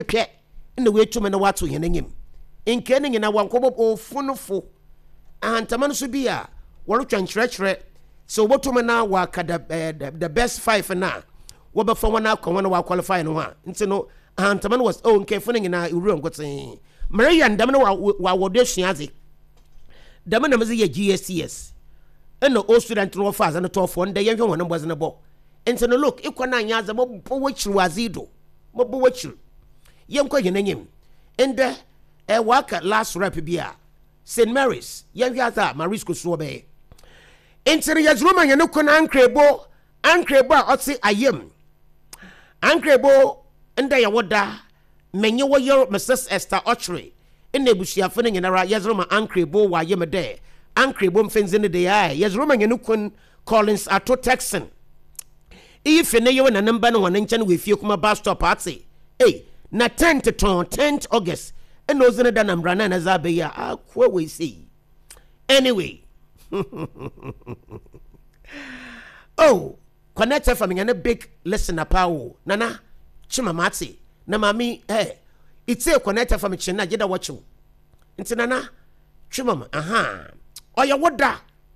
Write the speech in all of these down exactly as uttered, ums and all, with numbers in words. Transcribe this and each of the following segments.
pye na we tu me na wato yen anyim nke ne nyina wankobo ofunofo ahantama no so bia woro twankyerɛkyerɛ so woto me na waka the, the best five na wo be fa wana akon wa qualify no ha nti no ahantama no was oh nke fo ne nyina ewura nkoten mere ya ndam no wa wodo suaze dam na meze ye G S C S ena o student no fa za no to fo nda ye hwe won mboze ne bo nti no look ikwana anya za mo bo wachiru azido mo bo wachiru ye nkwa ye nanyim ende e waka last rep bia Saint Mary's ye hwe aza Marisco so be nti ye Roma ye no kona ankrebo ankrebo a oti ayem ankrebo enda ye woda menye wo ye Missus Esther Ochre ina ebusuafo ne nyinara ye Roma ankrebo wa ye mede ankrebo mfenze ne de ya ye Roma ye no kun Collins Ato Texan if ne ye na namba no wan nchen we fie kuma bus stop party eh na tenth to tenth August eno zene da nambra na na za be ya akwa we see anyway oh connect F M a big listener power nana chima mati na mami eh it's a connect F M china jeda watchu nti nana chima aha oya woda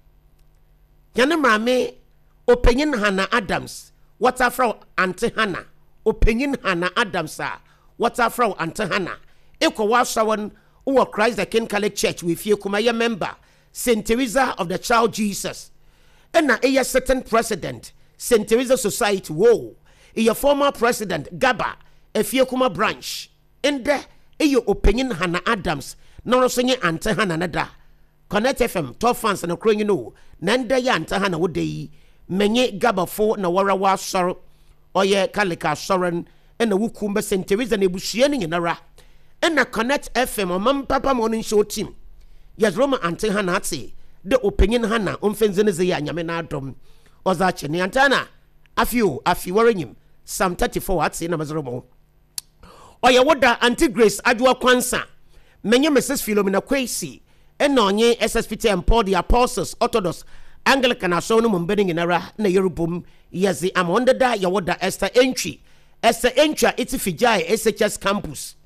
yana mami opinion Hannah Adams water from Auntie Hannah opinion Hannah Adams ah water from Auntie Hannah eko wasawan uwa Christ the King Catholic Church with you kuma ya member Saint Teresa of the Child Jesus and na a certain president Saint Teresa Society wo a former president Gaba Efiekuma branch and there a opinion Hannah Adams no so nye Auntie Hannah nada Connect F M top fans and akro you know nanda ya Auntie Hannah wo dey menye Gaba fo na wara wa soro oye kalika soren and na wukumba Saint Teresa na ebuhia ni nara and na Connect F M omam papa morning show team yes Roma Auntie Hannah ate the opinion Hannah omfenze ne ze ya nyame na adom oza chene antana afio afi warenyim Psalm thirty-four ate na mazromo oye woda Auntie Grace adwa kwansa menye Missus Philomena Kwesi and onye S S P T and Paul the Apostles Orthodox Anglican aso no mbeding nara na yerubum yezi amonda da ya woda Esther Entry Esther Entry iti fijai S H S campus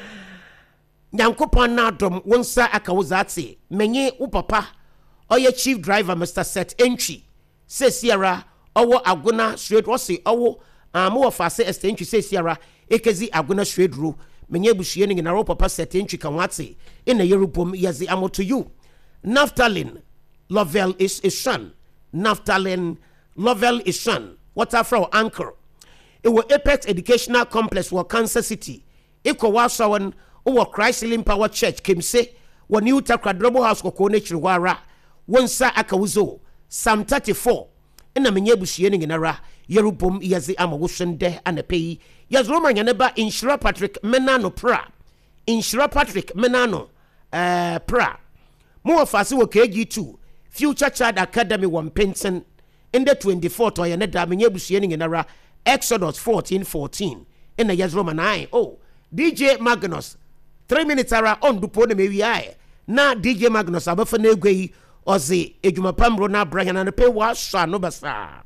Nyankopon na dom wonsa akawuzate menye wo papa oye chief driver Mister Set Entry se siara owo aguna straight wose owo amu of ase Esther Entry se siara ekezi aguna straight ro menye buhie ni na ro papa Set Entry kanwate ina yerubum yezi amo to you Naphthalene Lovell is a son Naphthalene Lovell is son water from anchor it was Apex Educational Complex wa Kansas City iko wasawan o Christ Healing Power Church kimse wa New Takradrobo House ko ne chirwara wonsa akawuzo Psalm thirty-four ina menye buhie ni nara yerubum yezi amawushende anapeyi yazroma nyaneba Inshira Patrick Menano pra Inshira Patrick Menano eh uh, pra mo ofase wo K G two Future Child Academy one Penton in the twenty-fourth or yaneda menye buhie ni nara Exodus fourteen fourteen ina yazroma nine oh D J Magnus three minutes ara on dupo na mewi aye na D J Magnus abafa na egwei ozi edwuma pamro na Brian na pe wa sha no basa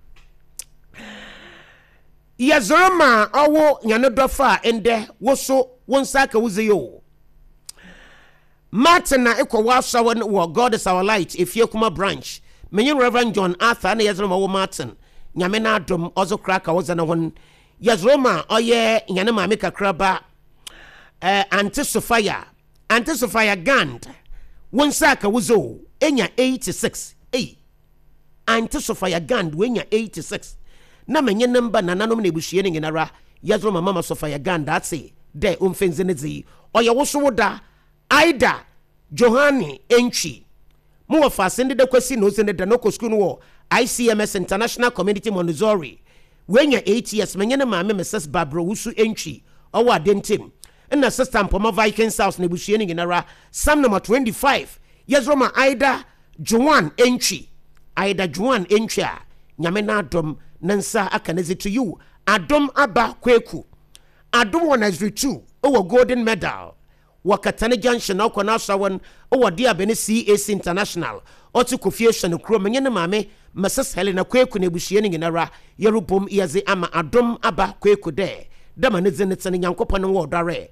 yazroma owo nyane dofa ende woso wonsa ka wuze yo Martin na ekwa wa sha won wo God is our light Efiekuma branch menye Reverend John Arthur na yazroma wo Martin nyame na adom ozo kraka woza na hon yazroma oye nyane ma me kakraba Uh, Auntie Sophia, Auntie Sophia Gand, one saka wuzo, enya eighty-six. Eh, Auntie Sophia Gand, wenya eighty-six. Na menye number na nanom ne buhie ni nara, yazro mama Sophia Gand that say, de umfenze nezi, oya woso woda, Aida, Johani Entry. Mo wafasende de kwesi no zende de no ko school no I C M S International Community Montessori. Wenya eight years menye na mama Missus Barbara Wusu Entry, owa dentim. And assistant Poma Vikings House nebushiening in ara Psalm number twenty-five. Yes, Roma Ida Juan Entry. Ida Juan Entry. Nyamena Dom Nansa Akanezi to you. Adom Abba Kweku. Adom one as two. Oh, golden medal. Wakatani Junction, Okonasawan, oh, dear Beni C A C International. Otu Kofiation, Kromanyana Mame, Missus Helena Kweku nebushiening in ara Yerubum Yazi Ama Adom Abba Kweku there. dama ne dze ne tsene nyankopɔn no wo dare